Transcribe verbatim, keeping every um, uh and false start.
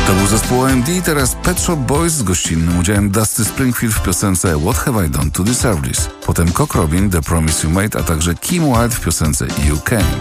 To był zespół O M D, teraz Pet Shop Boys z gościnnym udziałem Dusty Springfield w piosence What Have I Done to Deserve This. Potem Cock Robin, The Promise You Made, a także Kim Wilde w piosence You Came.